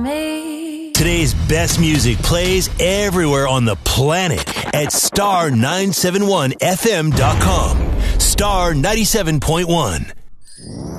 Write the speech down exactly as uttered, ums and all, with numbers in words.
Me. Today's best music plays everywhere on the planet at star nine seven one f m dot com. Star ninety-seven point one.